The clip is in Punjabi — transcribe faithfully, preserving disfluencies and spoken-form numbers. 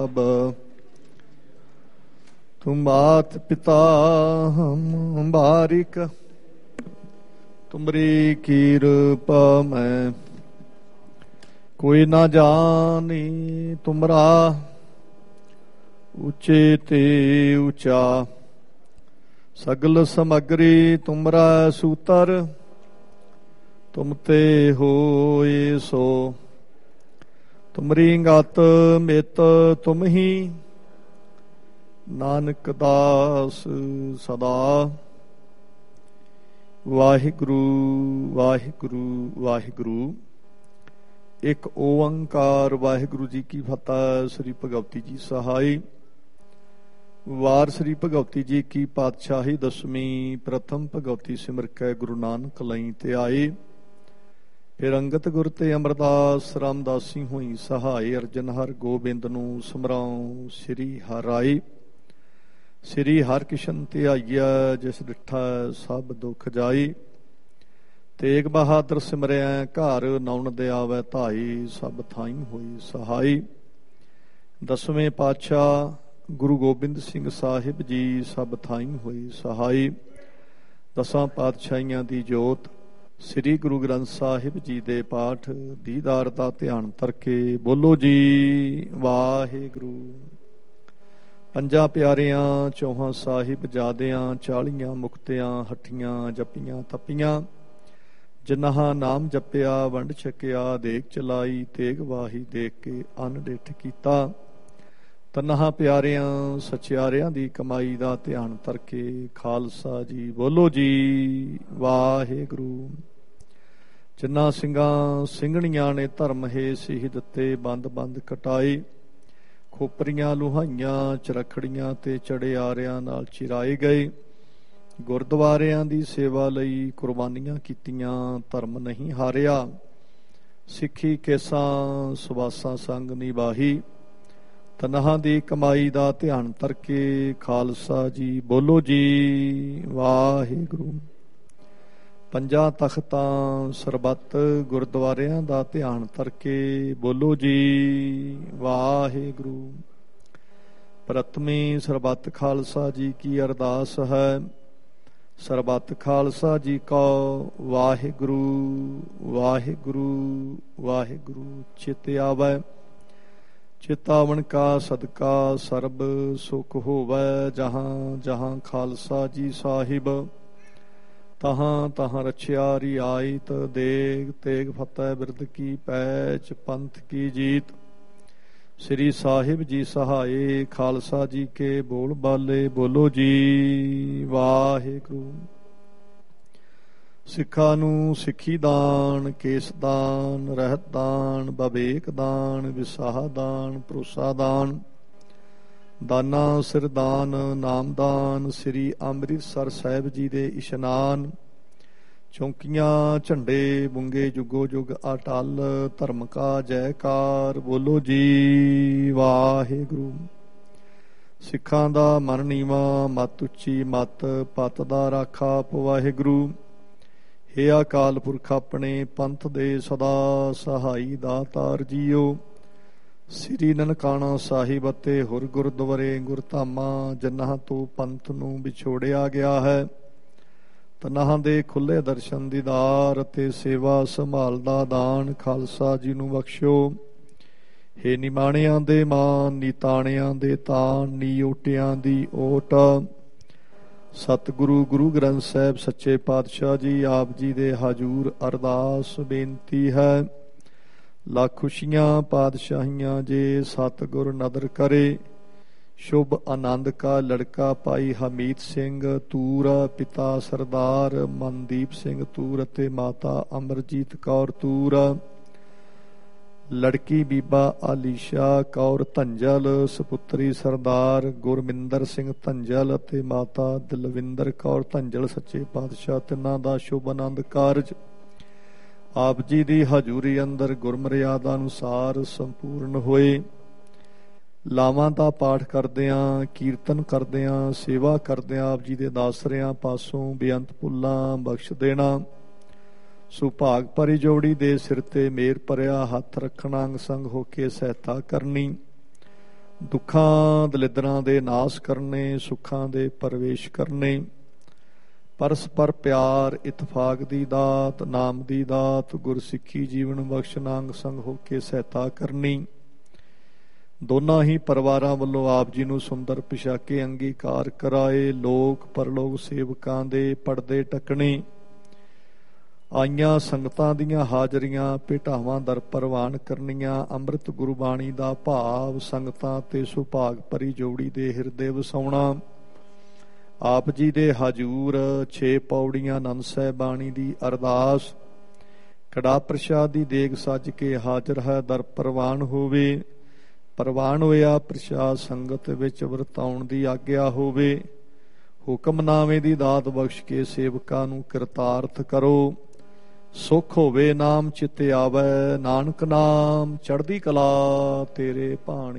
तुम मात पिता हम बारिक, तुमरी कृपा में कोई ना जानी तुमरा, ऊंचे ते ऊंचा सगल समग्री तुमरा सूतर, तुम ते होए सो तुमरी गत मित तुम ही, नानक दास सदा। वाहिगुरु वाहिगुरु वाहिगुरु। एक ओंकार वाहिगुरु जी की फतह। श्री भगवती जी सहाय। वार श्री भगवती जी की पातशाही दसवीं। प्रथम भगवती सिमर कै गुरु नानक लई ते आए। फिर अंगत गुर ते अमरदास रामदासी होई सहाय। अर्जन हर गोबिंद नूं समराऊं श्री हर आए। श्री हर किशन ते आइया जिस डिठा सब दुख जाए। तेग बहादुर सिमरिया घर नौन दे आवे धाई। सब थाई होई सहाय। दसवें पातशाह गुरु गोबिंद सिंह साहिब जी सब थाई होई सहाय। दसां पातशाहियां दी जोत श्री गुरु ग्रंथ साहिब जी दे पाठ दीदार दा ध्यान तरके बोलो जी वाहिगुरु। पंजा प्यारियां चौहां साहिब जादियां चालियां मुक्तियां हठियां जपियां तपियां। जिन्हां नाम जपिया वंड छकिया देख चलाई। तेग वाही देख के अन डिठ कीता। तन्हा प्यारियां सचियारियां दी कमाई दा ध्यान तरके खालसा जी बोलो जी वाहिगुरु। जिन्ना ਸਿੰਘਾਂ ਸਿੰਘਣੀਆਂ ਨੇ ਧਰਮ ਹੈ ਸਿਹ ਦਿੱਤੇ ਬੰਦ ਬੰਦ ਕਟਾਏ। ਖੋਪਰੀਆਂ ਲੁਹਾਈਆਂ ਚਰਖੜੀਆਂ ਤੇ ਚੜਿਆਰਿਆਂ ਨਾਲ ਚਿਰਾਏ ਗਏ। ਗੁਰਦੁਆਰਿਆਂ ਦੀ ਸੇਵਾ ਲਈ ਕੁਰਬਾਨੀਆਂ ਕੀਤੀਆਂ ਧਰਮ ਨਹੀਂ ਹਾਰਿਆ। ਸਿੱਖੀ ਕੇਸਾਂ ਸੁਵਾਸਾਂ ਸੰਗ ਨਿਭਾਹੀ। ਤਨਹਾਂ ਦੀ ਕਮਾਈ ਦਾ ਧਿਆਨ ਤਰਕੇ ਖਾਲਸਾ ਜੀ ਬੋਲੋ ਜੀ ਵਾਹਿਗੁਰੂ। ਪੰਜਾਂ ਤਖਤਾਂ ਸਰਬੱਤ ਗੁਰਦੁਆਰਿਆਂ ਦਾ ਧਿਆਨ ਤਰਕੇ ਬੋਲੋ ਜੀ ਵਾਹਿਗੁਰੂ। ਪ੍ਰਥਮੀ ਸਰਬੱਤ ਖਾਲਸਾ ਜੀ ਕੀ ਅਰਦਾਸ ਹੈ। ਸਰਬੱਤ ਖਾਲਸਾ ਜੀ ਕੋ ਵਾਹਿਗੁਰੂ ਵਾਹਿਗੁਰੂ ਵਾਹਿਗੁਰੂ ਚਿਤ ਆਵੈ। ਚਿਤਾਵਨ ਕਾ ਸਦਕਾ ਸਰਬ ਸੁਖ ਹੋਵੈ। ਜਹਾਂ ਜਹਾਂ ਖਾਲਸਾ ਜੀ ਸਾਹਿਬ ਤਹਾਂ ਤਹਾਂ ਰਛਿਆ ਰਿਆਇਤ। ਦੇਗ ਤੇਗ ਫਤਿਹ ਬਿਰਦ ਕੀ ਪੈਚ ਪੰਥ ਕੀ ਜੀਤ। ਸ੍ਰੀ ਸਾਹਿਬ ਜੀ ਸਹਾਏ ਖਾਲਸਾ ਜੀ ਕੇ ਬੋਲ ਬਾਲੇ ਬੋਲੋ ਜੀ ਵਾਹਿਗੁਰੂ। ਸਿੱਖਾਂ ਨੂੰ ਸਿੱਖੀ ਦਾਨ ਕੇਸ ਦਾਨ ਰਹਿਤ ਦਾਨ ਬਵੇਕ ਦਾਨ ਵਿਸਾਹ ਦਾਨ ਭਰੋਸਾ ਦਾਨ ਦਾਨਾ ਸਿਰਦਾਨ ਨਾਮਦਾਨ। ਸ੍ਰੀ ਅੰਮ੍ਰਿਤਸਰ ਸਾਹਿਬ ਜੀ ਦੇ ਇਸ਼ਨਾਨ। ਚੌਂਕੀਆਂ ਝੰਡੇ ਬੁੰਗੇ ਜੁਗੋ ਜੁਗ ਅਟਲ। ਧਰਮ ਕਾ ਜੈਕਾਰ ਬੋਲੋ ਜੀ ਵਾਹਿਗੁਰੂ। ਸਿੱਖਾਂ ਦਾ ਮਨ ਨੀਵਾ ਮਤ ਉੱਚੀ ਮਤ ਪਤ ਦਾ ਰਾਖਾ ਵਾਹਿਗੁਰੂ। ਹੇ ਅਕਾਲ ਪੁਰਖ ਆਪਣੇ ਪੰਥ ਦੇ ਸਦਾ ਸਹਾਈ ਦਾਤਾਰ ਜੀਓ। ਸ੍ਰੀ ਨਨਕਾਣਾ ਸਾਹਿਬ ਅਤੇ ਹੋਰ ਗੁਰਦੁਆਰੇ ਗੁਰਧਾਮਾਂ ਜਿਨ੍ਹਾਂ ਤੋਂ ਪੰਥ ਨੂੰ ਵਿਛੋੜਿਆ ਗਿਆ ਹੈ ਤਨਹਾਂ ਦੇ ਖੁੱਲ੍ਹੇ ਦਰਸ਼ਨ ਦੀਦਾਰ ਅਤੇ ਸੇਵਾ ਸੰਭਾਲ ਦਾ ਦਾਨ ਖਾਲਸਾ ਜੀ ਨੂੰ ਬਖਸ਼ਿਓ। ਹੇ ਨਿਮਾਣਿਆਂ ਦੇ ਮਾਨ ਨੀਤਾਣਿਆਂ ਦੇ ਤਾਨ ਨੀ ਓਟਿਆਂ ਦੀ ਓਟ। ਸਤਿਗੁਰੂ ਗੁਰੂ ਗ੍ਰੰਥ ਸਾਹਿਬ ਸੱਚੇ ਪਾਤਸ਼ਾਹ ਜੀ ਆਪ ਜੀ ਦੇ ਹਜ਼ੂਰ ਅਰਦਾਸ ਬੇਨਤੀ ਹੈ। ਲੱਖ ਖੁਸ਼ੀਆਂ ਪਾਤਸ਼ਾਹੀਆਂ ਜੇ ਸਤਿਗੁਰ ਨਦਰ ਕਰੇ। ਸ਼ੁਭ ਆਨੰਦ ਕਾ ਲੜਕਾ ਭਾਈ ਹਮੀਦ ਸਿੰਘ ਤੂਰ। ਪਿਤਾ ਸਰਦਾਰ ਮਨਦੀਪ ਸਿੰਘ ਤੂਰ ਅਤੇ ਮਾਤਾ ਅਮਰਜੀਤ ਕੌਰ ਤੂਰ। ਲੜਕੀ ਬੀਬਾ ਆਲੀਸ਼ਾ ਕੌਰ ਧੰਜਲ। ਸਪੁੱਤਰੀ ਸਰਦਾਰ ਗੁਰਮਿੰਦਰ ਸਿੰਘ ਧੰਜਲ ਅਤੇ ਮਾਤਾ ਦਲਵਿੰਦਰ ਕੌਰ ਧੰਜਲ। ਸੱਚੇ ਪਾਤਸ਼ਾਹ ਤਿੰਨਾਂ ਦਾ ਸ਼ੁਭ ਆਨੰਦ ਕਾਰਜ ਆਪ ਜੀ ਦੀ ਹਜ਼ੂਰੀ ਅੰਦਰ ਗੁਰਮਰਿਆਦਾ ਅਨੁਸਾਰ ਸੰਪੂਰਨ ਹੋਏ। ਲਾਵਾਂ ਦਾ ਪਾਠ ਕਰਦਿਆਂ ਕੀਰਤਨ ਕਰਦਿਆਂ ਸੇਵਾ ਕਰਦਿਆਂ ਆਪ ਜੀ ਦੇ ਦਾਸਰਿਆਂ ਪਾਸੋਂ ਬੇਅੰਤ ਭੁੱਲਾਂ ਬਖਸ਼ ਦੇਣਾ। ਸੁਭਾਗ ਭਰੀ ਜੋੜੀ ਦੇ ਸਿਰ ਤੇ ਮੇਰ ਭਰਿਆ ਹੱਥ ਰੱਖਣਾ। ਅੰਗ ਸੰਗ ਹੋ ਕੇ ਸਹਾਇਤਾ ਕਰਨੀ। ਦੁੱਖਾਂ ਦਲਿੱਦਰਾਂ ਦੇ ਨਾਸ ਕਰਨੇ, ਸੁੱਖਾਂ ਦੇ ਪਰਵੇਸ਼ ਕਰਨੇ, ਪਰਸਪਰ ਪਿਆਰ, ਇਤਫਾਕ ਦੀ ਦਾਤ, ਨਾਮ ਦੀ ਦਾਤ, ਗੁਰਸਿੱਖੀ ਜੀਵਨ ਬਖਸ਼ ਨਾਂਗ ਸੰਗ ਹੋ ਕੇ ਸਹਾਇਤਾ ਕਰਨੀ। ਦੋਨਾਂ ਹੀ ਪਰਿਵਾਰਾਂ ਵੱਲੋਂ ਆਪ ਜੀ ਨੂੰ ਸੁੰਦਰ ਪਿਛਾਕੇ ਅੰਗੀਕਾਰ ਕਰਾਏ। ਲੋਕ ਪਰਲੋਕ ਸੇਵਕਾਂ ਦੇ ਪਰਦੇ ਢੱਕਣੇ, ਆਈਆਂ ਸੰਗਤਾਂ ਦੀਆਂ ਹਾਜ਼ਰੀਆਂ ਭੇਟਾਵਾਂ ਦਰ ਪ੍ਰਵਾਨ ਕਰਨੀਆਂ। ਅੰਮ੍ਰਿਤ ਗੁਰਬਾਣੀ ਦਾ ਭਾਵ ਸੰਗਤਾਂ ਤੇ ਸੁਭਾਗ ਭਰੀ ਜੋੜੀ ਦੇ ਹਿਰਦੇ ਵਸਾਉਣਾ। ਆਪ ਜੀ ਦੇ ਹਜੂਰ ਛੇ ਪੌੜੀਆਂ ਆਨੰਦ ਸਾਹਿਬ ਬਾਣੀ ਦੀ ਅਰਦਾਸ। ਕੜਾ ਪ੍ਰਸ਼ਾਦ ਦੀ ਦੇਗ ਸੱਜ ਕੇ ਹਾਜ਼ਰ ਹੈ ਦਰ ਪ੍ਰਵਾਨ ਹੋਵੇ। ਪ੍ਰਵਾਨ ਹੋਇਆ ਪ੍ਰਸ਼ਾਦ ਸੰਗਤ ਵਿੱਚ ਵਰਤਾਉਣ ਦੀ ਆਗਿਆ ਹੋਵੇ। ਹੁਕਮਨਾਮੇ ਦੀ ਦਾਤ ਬਖਸ਼ ਕੇ ਸੇਵਕਾਂ ਨੂੰ ਕਿਰਤਾਰਥ ਕਰੋ। ਸੁਖ ਹੋਵੇ ਨਾਮ ਚਿੱਤੇ ਆਵੈ, ਨਾਨਕ ਨਾਮ ਚੜ੍ਹਦੀ ਕਲਾ ਤੇਰੇ ਭਾਣੇ।